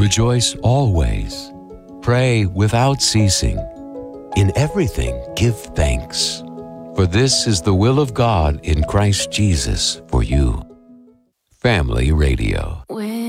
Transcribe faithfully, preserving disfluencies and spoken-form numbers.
Rejoice always. Pray without ceasing. In everything give thanks, for this is the will of God in Christ Jesus for you. Family Radio.